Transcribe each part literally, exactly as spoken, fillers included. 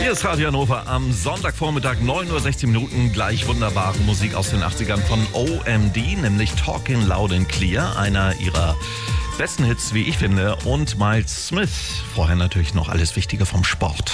Hier ist Radio Hannover am Sonntagvormittag, neun Uhr sechzehn Minuten. Gleich wunderbare Musik aus den achtzigern von O M D, nämlich Talking Loud and Clear, einer ihrer besten Hits, wie ich finde, und Miles Smith. Vorher natürlich noch alles Wichtige vom Sport.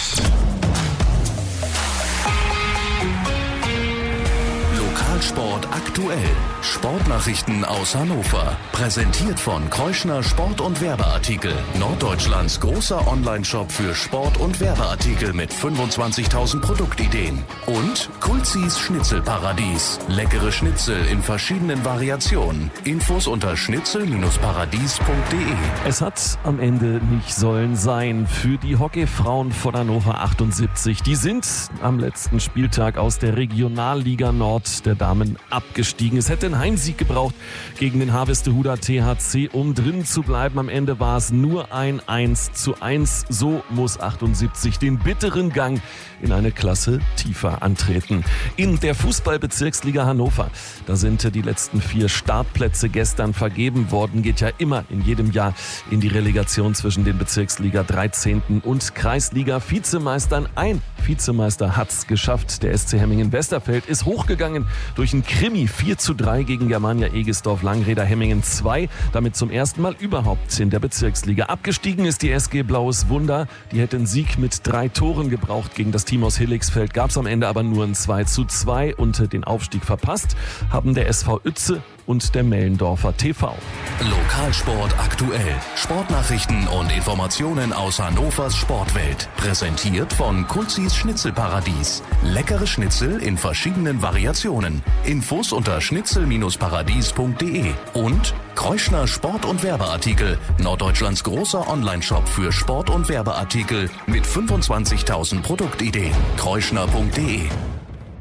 Lokalsport aktuell. Sportnachrichten aus Hannover. Präsentiert von Kreuschner Sport- und Werbeartikel. Norddeutschlands großer Online-Shop für Sport- und Werbeartikel mit fünfundzwanzigtausend Produktideen. Und Kulzis Schnitzelparadies. Leckere Schnitzel in verschiedenen Variationen. Infos unter schnitzel paradies punkt de. Es hat am Ende nicht sollen sein für die Hockeyfrauen von Hannover achtundsiebzig. Die sind am letzten Spieltag aus der Regionalliga Nord der Damen abgestiegen. Es hätte einen Heimsieg gebraucht gegen den Harvestehuder T H C, um drin zu bleiben. Am Ende war es nur ein eins zu eins. So muss achtundsiebzig den bitteren Gang in eine Klasse tiefer antreten. In der Fußballbezirksliga Hannover, da sind die letzten vier Startplätze gestern vergeben worden. Geht ja immer in jedem Jahr in die Relegation zwischen den Bezirksliga dreizehnten und Kreisliga Vizemeistern. Ein Vizemeister hat's geschafft. Der S C Hemmingen-Westerfeld ist hochgegangen durch ein Krimi vier zu drei gegen Germania Egesdorf-Langreder Hemmingen zwei. Damit zum ersten Mal überhaupt in der Bezirksliga. Abgestiegen ist die S G Blaues Wunder. Die hätte einen Sieg mit drei Toren gebraucht gegen das Team aus Hilligsfeld. Gab's am Ende aber nur ein zwei zu zwei und den Aufstieg verpasst haben der S V Uetze und der Mellendorfer T V. Lokalsport aktuell. Sportnachrichten und Informationen aus Hannovers Sportwelt. Präsentiert von Kulzis Schnitzelparadies. Leckere Schnitzel in verschiedenen Variationen. Infos unter schnitzel paradies punkt de. Und Kreuschner Sport- und Werbeartikel. Norddeutschlands großer Online-Shop für Sport- und Werbeartikel mit fünfundzwanzigtausend Produktideen. kreuschner punkt de.